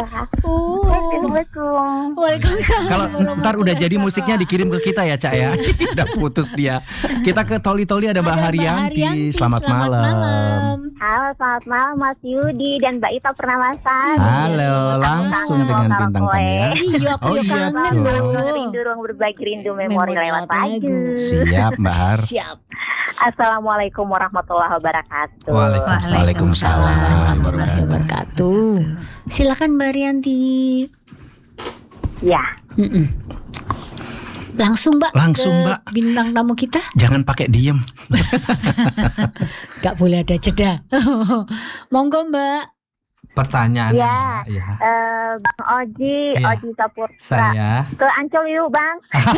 Assalamualaikum. Waalaikumsalam. Kalau ntar udah jadi musiknya dikirim ke kita ya, Cak ya. Udah putus dia. Kita ke Toli-Toli ada Mbak Haryanti. Selamat malam. Halo, selamat malam Mas Yudi dan Mbak Ita Purnamasan. Halo, langsung dengan bintang tamu ya. Iya, aku kangen loh. Rindu ruang berbagi, rindu memori lewat lagu. Siap, Mbak Har. Siap. Assalamualaikum warahmatullahi wabarakatuh. Waalaikumsalam warahmatullahi wabarakatuh. Silakan Mbak Haryanti. Ya. Langsung Mbak. Langsung, ke Mbak. Bintang tamu kita. Jangan pakai diem. Gak boleh ada jeda. Monggo Mbak. Pertanyaan Ya, ya. Bang Oji, Iya. Oji Saputra. Saya Ke Ancol yuk Bang.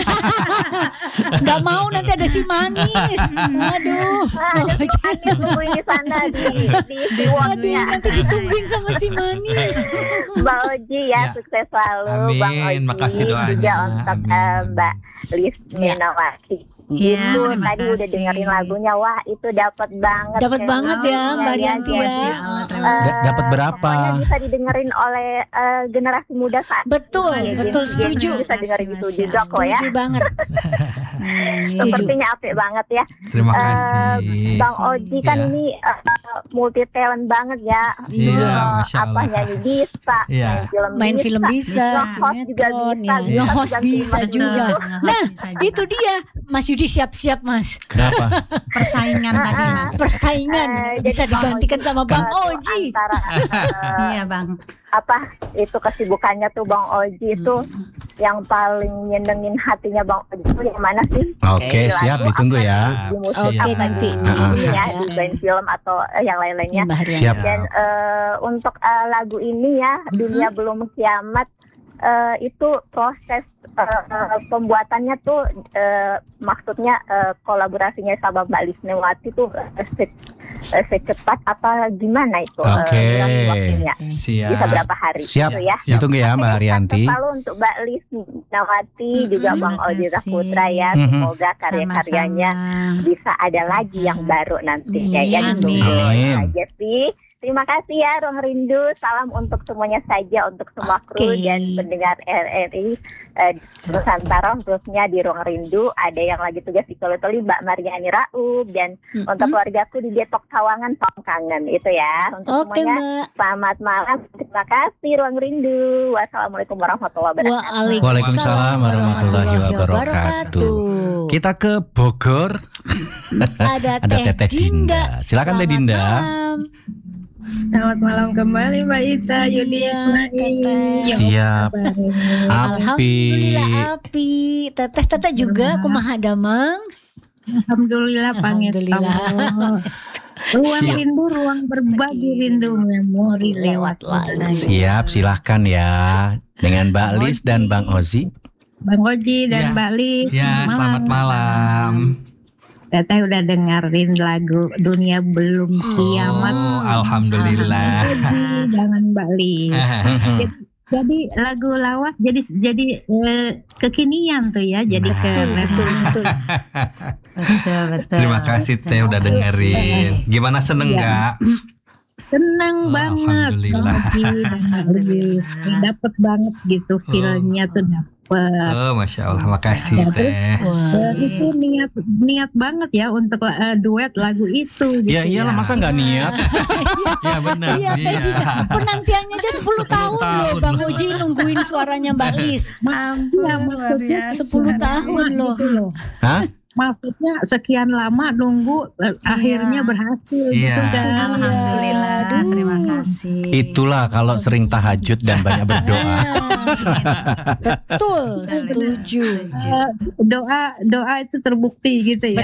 Gak mau nanti ada si manis. Aduh. Ada Anies nungguin di sana di Aduh, Wongnya. nanti ditungguin sama si manis. Mbak Oji ya, Ya. sukses selalu Amin, Bang Oji. makasih doanya. Juga untuk Amin. Mbak Liz Ya. Minawati. Iya, Itu terima tadi udah kasih. dengerin lagunya, wah itu dapat banget. Dapat banget ya Mbak Haryanti ya. Dapat berapa? Pokoknya bisa didengerin oleh generasi muda saat Betul, ini. betul, Jadi setuju. bisa dengerin itu Masya juga kok ya. Setuju banget. Setuju. Sepertinya apik banget ya. terima kasih. Bang Oji kan Ya. ini multi talent banget ya. Iya, Masya Apa Allah. nyanyi bisa, Iya. Main film bisa, nge-host juga sinetron bisa, ya. Nge-host bisa ganti juga. Nge-host Nah, bisa juga. itu dia. Mas Yudi siap-siap Mas. Kenapa? Persaingan tadi Mas. Persaingan bisa jadi Bang digantikan Oji sama Bang tuh Oji. Antara Iya Bang. apa itu kesibukannya tuh Bang Oji itu yang paling nyenengin hatinya Bang Oji itu yang mana sih? Oke, siap, Lagu ditunggu apa ya. nih? Di musik Oke, apa nanti di di- ini ya, ya. di band film atau yang lain-lainnya. Mbak Haryanti. Siap. Dan untuk lagu ini ya, Dunia Belum Kiamat, itu proses pembuatannya tuh maksudnya kolaborasinya sama Mbak Lisnewati tuh secepat apa gimana itu Oke. waktunya? Siap. Bisa berapa hari? Siap, Gitu ya. ditunggu ya Mbak Haryanti. Selalu untuk Mbak Lisnawati juga Bang Oji makasih. Saputra ya. Mhm. Semoga karya-karyanya bisa ada lagi yang baru nantinya ya. Amin. Ditunggu Amin. aja sih. Terima kasih ya Ruang Rindu. Salam untuk semuanya saja, untuk semua kru Oke. dan pendengar RRI Nusantara, khususnya di Ruang Rindu. Ada yang lagi tugas di Toli-Toli, Mbak Mariani Raub, dan untuk keluargaku di Depok Sawangan, Pangkangan itu ya. Untuk Oke semuanya Mbak. selamat malam. Terima kasih Ruang Rindu. Wassalamualaikum warahmatullahi wabarakatuh. Waalaikumsalam warahmatullahi wabarakatuh. Kita ke Bogor. Ada Ada Teh Teteh Dinda. Dinda. Silakan Teh Selamat Dinda. malam. Selamat malam kembali Mbak Ita, Yudi, Iya, Ismail. Teteh. Siap. Alhamdulillah api. Teteh juga kumaha damang. Alhamdulillah Alhamdulillah. Ruang Siap. rindu, ruang berbagi rindu memori Lewat lagu. Siap, silahkan ya. Dengan Mbak Lis dan Bang Ozi. Bang Oji dan Ya. Mbak Lis. Ya, selamat malam. Teteh udah dengerin lagu Dunia Belum Kiamat. Oh, alhamdulillah. Jangan Mbak Lis. Jadi lagu lawas jadi kekinian tuh ya, jadi Betul, betul. Betul. Terima kasih Teh udah dengerin. Gimana seneng nggak? seneng Oh, banget. alhamdulillah. Bang Oji dan Mbak Lis. Dapet banget gitu feelnya tuh dapet. Oh, Masya Allah, makasih Teh. Itu niat banget ya untuk duet lagu itu. Gitu. Ya iyalah, masa nggak niat? Ya benar. Iya, Teh Dinda. Penantiannya dia 10 tahun loh Bang Oji nungguin suaranya Mbak Lis. Ya, maksudnya 10 tahun loh. gitu loh. Hah? Maksudnya sekian lama nunggu akhirnya berhasil Iya. gitu kan. Alhamdulillah. Aduh. Terima kasih. Itulah kalau sering tahajud dan banyak berdoa. Betul, setuju. Doa itu terbukti gitu ya.